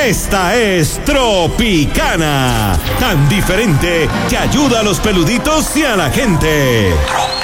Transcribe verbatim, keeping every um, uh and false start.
Esta es Tropicana, tan diferente que ayuda a los peluditos y a la gente.